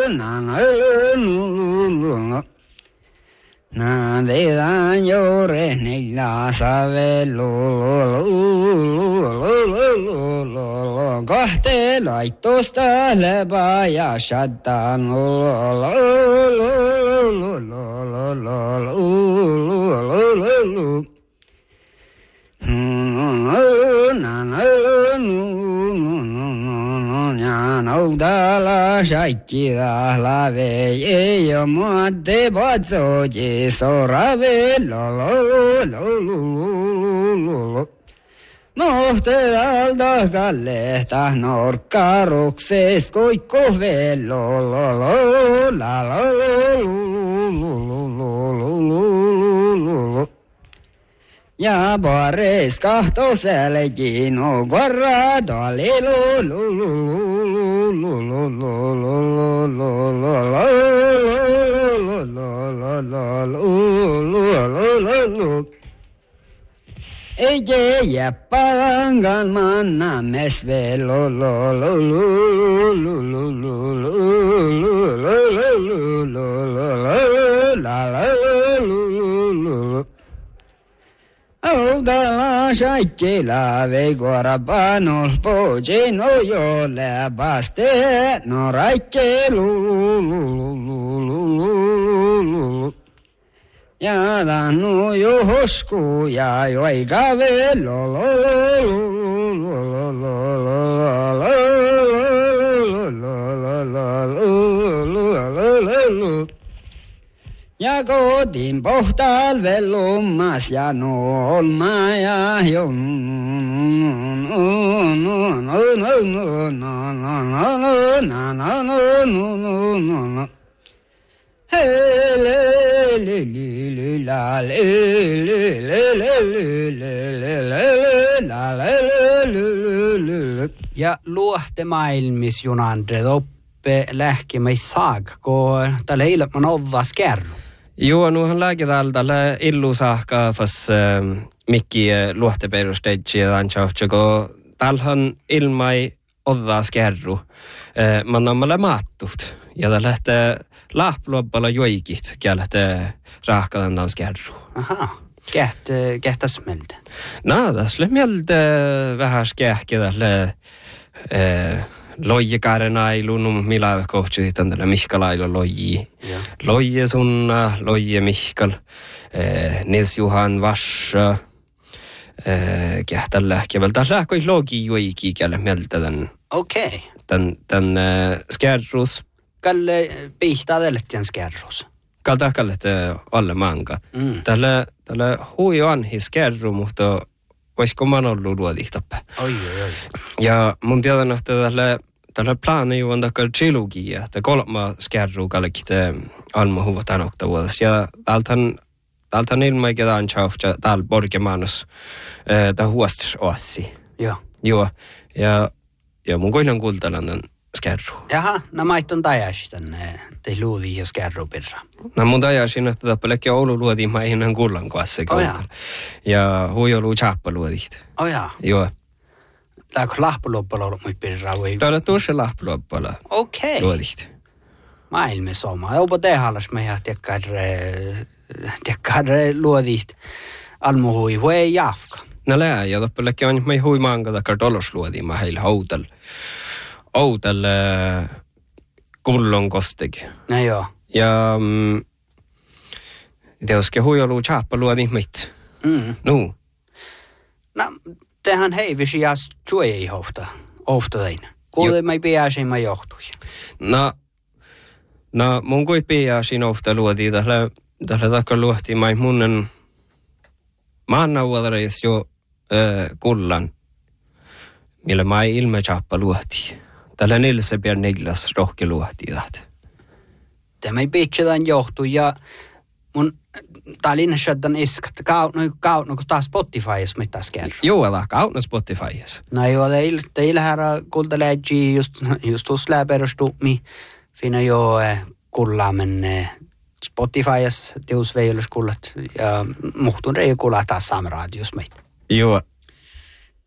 Nadedan yore nilla savelu kahte laitosta leba ja shaddan Naudala shaikira lave ye mote batsoji sorave lo Mohte alda sallehta norkkarukses koikkovelo Ja bares kahtoselgino guarda Ege jäppälangan manna mesvelo Audala shaikila vegora banol poje no yole baste no raike Ja danu jo hosku ja joi gave Ja kodin pohtal velummas ja nolma ja Ja luohtemaailmis junandre oppe lähkemäis saag, kun tällä ilman oddas kerru. Joo, nuhan lääketäällä tällä illusahkaa fas mikki luohteperusteitsi ja tantsauhtsa, kun täällähän ilmai oddas kerru. Man on mulle maattut. Ja det lähtee lahpluoppalla joikit, ja lähtee rahkadan dans kerru. Aha, kehtäs meiltä? No, tässä mieltä vähän skähkä tälle loijekarenailun, millä kohti tälle Mihkalailo loji. Loje sunna, loje Mihkal, Nils Johan Varsa, kehtällä lähkevällä. Tässä lähkoi logi joikki, kelle mieltä tämän. Okei. Tämän skärrus. Kalle pihtaa deltian skärrus. Kalta kallet alle manga. Tällä hui anhi skärru, mutta voisiko man ollut luodihtappe. Oi. Ja mun tiedän, että tällä plani on takar trilogia, että kolma skärru kallikit alma huvataan oktavuodessa. Ja täältä ilmaikedaan tjauhtja täällä borgemanus tämä huostas ossi. Joo. Ja mun koinan kultalannan skärru. Jaha, nämä on tajasi tänne te luodi ja skärru pirra. No mun tajasin, että tappelekki Oulu luodi maihin kullan kanssa. Ja hui olu chappa luodit. Joo. Tääkö lahpuluoppala ollut muit pirra? Täällä tuossa lahpuluoppala. Okei. Luodit. Maailmassa oma. Jopa tehallas me ihan tekkar luodit. Almu hui hui jafka. No lää, ja tappelekki on mei hui maanga takkar tolos luodi ma heillä outal kullon kosteg. No joo. Ja teoske hui olu chappa luodi mit. No, tehän heivisi ja tjuei ei hoftadein. Kuule mai piäsi mai johtui. No, mun kui piäsi hofta luodi tällä takkar luohti mai munnen maannauadreis jo kullan, millä mai ilme chappa luohti. Tällä nilse pier neglas rohke luohti täht. Tämä ei pitsätään johtui ja mun täällä shaddan iskat kautno kun taas Spotifyssa mitä skärru. Joo, kautno Spotifyssa. No joo, teillä herra kuulteleegi just tuossa perustumi fina jo kullaamen Spotifyssa teus veilus kullat ja muhtun rei kullaa taas saam radios meitä. Joo,